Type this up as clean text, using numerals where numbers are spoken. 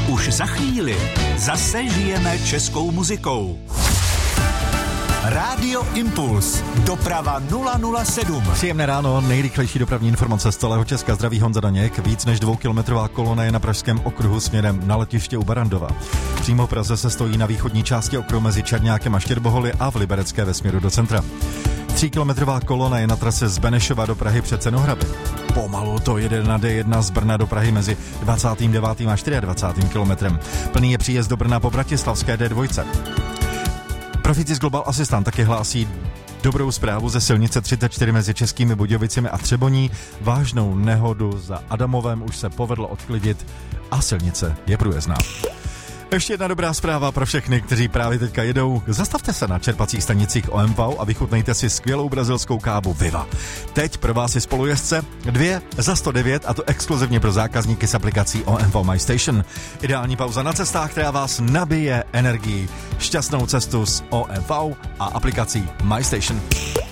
Už za chvíli zase žijeme českou muzikou. Rádio Impuls. Doprava 007. Příjemné ráno, nejrychlejší dopravní informace z celého Česka. Zdraví Honza Daněk. Víc než 2kilometrová kolona je na pražském okruhu směrem na letiště u Barrandova. Přímo v Praze se stojí na východní části okruhu mezi Čerňákem a Štěrboholy a v Liberecké ve směru do centra. 3kilometrová kolona je na trase z Benešova do Prahy před Cenohraby. Pomalu to jede na D1 z Brna do Prahy mezi 29. a 24. kilometrem. Plný je příjezd do Brna po bratislavské D2. Proficis Global Assistant taky hlásí dobrou zprávu ze silnice 34 mezi Českými Budějovicemi a Třeboní. Vážnou nehodu za Adamovem už se povedlo odklidit a silnice je průjezdná. Ještě jedna dobrá zpráva pro všechny, kteří právě teďka jedou. Zastavte se na čerpacích stanicích OMV a vychutnejte si skvělou brazilskou kávu Viva. Teď pro vás je spolujezdce 2 za 109 a to exkluzivně pro zákazníky s aplikací OMV My Station. Ideální pauza na cestách, která vás nabije energií. Šťastnou cestu s OMV a aplikací My Station.